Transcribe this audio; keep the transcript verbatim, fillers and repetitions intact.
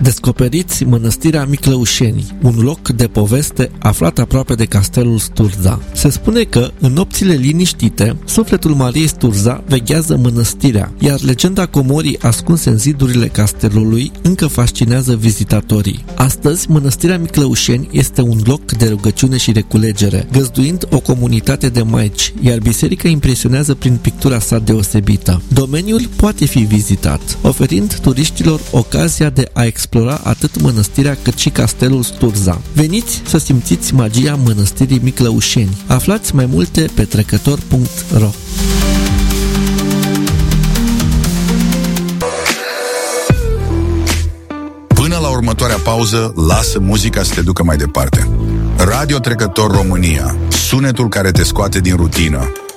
Descoperiți Mănăstirea Miclăușeni, un loc de poveste aflat aproape de castelul Sturza. Se spune că, în nopțile liniștite, sufletul Mariei Sturza veghează mănăstirea, iar legenda comorii ascunse în zidurile castelului încă fascinează vizitatorii. Astăzi, Mănăstirea Miclăușeni este un loc de rugăciune și reculegere, găzduind o comunitate de maici, iar biserica impresionează prin pictura sa deosebită. Domeniul poate fi vizitat, oferind turiștilor ocazia de a explora atât mănăstirea cât și castelul Sturza. Veniți să simțiți magia Mănăstirii Miclăușeni. Aflați mai multe pe trecător punct ro. Până la următoarea pauză, lasă muzica să te ducă mai departe. Radio Trecător România, sunetul care te scoate din rutină.